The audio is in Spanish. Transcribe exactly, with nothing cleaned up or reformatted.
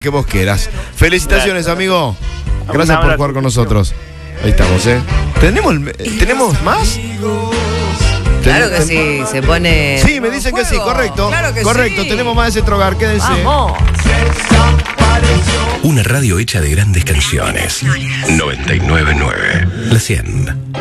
que vos quieras. Felicitaciones, amigo. Gracias por jugar con nosotros. Ahí estamos, ¿eh? ¿Tenemos, el- ¿tenemos más? Claro que sí, se pone. Sí, me dicen que sí, correcto. Claro que correcto, sí. tenemos más de ese hogar, quédense. Vamos. Una radio hecha de grandes canciones. noventa y nueve punto nueve. La cien.